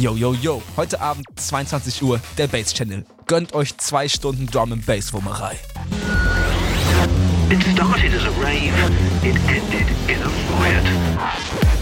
Yo, yo, yo. Heute Abend 22 Uhr, der Bass Channel. Gönnt euch 2 Stunden Drum & Bass Wummerei. It started as a rave, it ended in a riot.